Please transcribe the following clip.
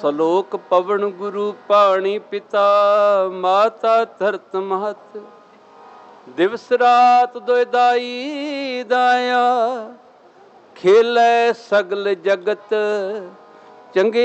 ਸਲੋਕ ਪਵਨ ਗੁਰੂ ਪਾਣੀ ਪਿਤਾ ਮਾਤਾ ਧਰਤ ਮਹਤ ਦਿਵਸ ਰਾਤ ਦੁਇ ਦਾਈ ਦਾਇਆ ਖੇਲੇ ਸਗਲ ਜਗਤ ਚੰਗੇ